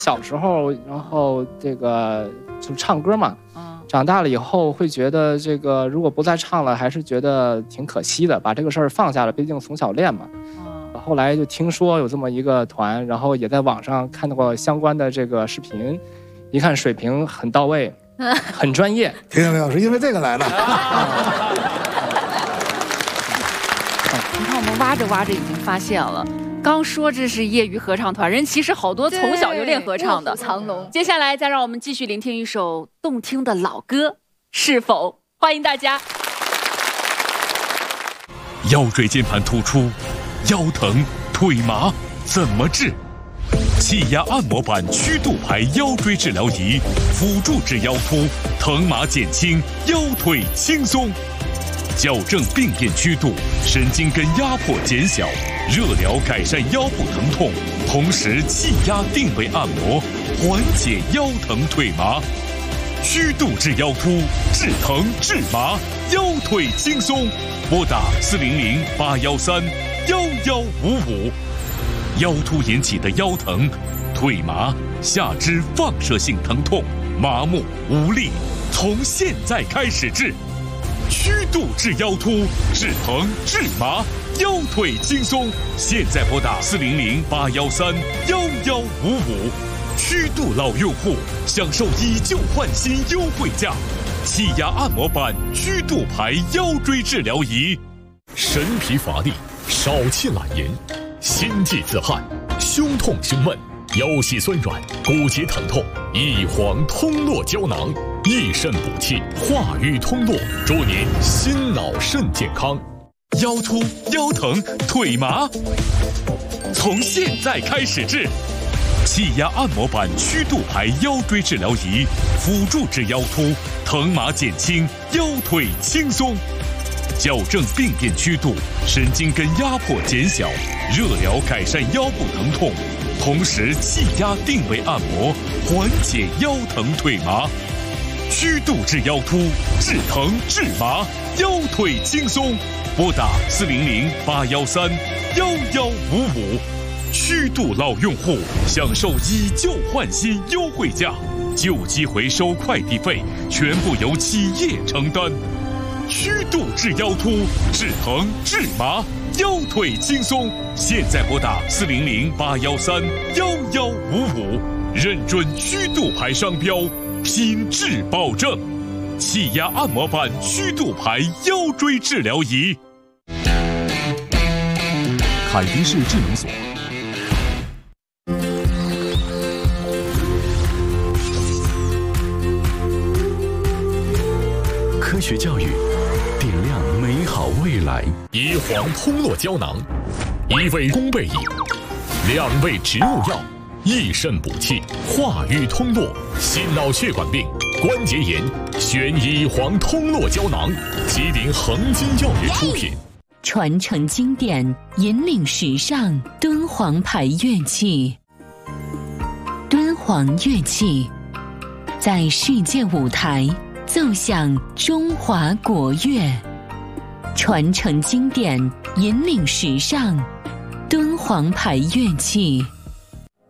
小时候，然后这个就唱歌嘛，长大了以后会觉得这个如果不再唱了，还是觉得挺可惜的，把这个事儿放下了，毕竟从小练嘛。后来就听说有这么一个团，然后也在网上看到过相关的这个视频，一看水平很到位，很专业。 听见没有？是因为这个来的。 你看我们挖着挖着已经发现了。刚说这是业余合唱团，人其实好多从小就练合唱的。 藏龙。 接下来再让我们继续聆听一首动听的老歌，《是否》，欢迎大家。 腰椎间盘突出，腰疼腿麻怎么治？气压按摩板曲度牌腰椎治疗仪，辅助治腰突，疼麻减轻，腰腿轻松。矫正病变曲度，神经根压迫减小，热疗改善腰部疼痛，同时气压定位按摩，缓解腰疼腿麻。曲度治腰突，治疼治麻，腰腿轻松。拨打400-813-1155。腰突引起的腰疼、腿麻、下肢放射性疼痛、麻木无力，从现在开始治。曲度治腰突，治疼治麻，腰腿轻松。现在拨打400-813-1155。曲度老用户享受以旧换新优惠价，气压按摩板曲度牌腰椎治疗仪。 神疲乏力，少气懒言，心悸自汗，胸痛胸闷，腰膝酸软，骨节疼痛，益黄通络胶囊，益肾补气，化瘀通络，祝您心脑肾健康。 腰突、腰疼、腿麻，从现在开始治。气压按摩板曲度牌腰椎治疗仪，辅助治腰突，疼麻减轻，腰腿轻松。矫正病变曲度，神经根压迫减小，热疗改善腰部疼痛，同时气压定位按摩，缓解腰疼腿麻。曲度治腰突，治疼治麻，腰腿轻松。拨打400-813-1155。曲度老用户享受以旧换新优惠价，旧机回收快递费全部由企业承担。曲度治腰突，治疼治麻，腰腿轻松。现在拨打400-813-1155，认准曲度牌商标，品质保证。气压按摩板曲度牌腰椎治疗仪。 凯迪士智能锁。科学教育，点亮美好未来。 益黄通络胶囊，1味功倍益，2味植物药，益肾补气，化瘀通络，心脑血管病、关节炎，选益黄通络胶囊，吉林恒金药业出品。 传承经典，引领时尚，敦煌牌乐器。敦煌乐器在世界舞台奏响中华国乐，传承经典，引领时尚，敦煌牌乐器。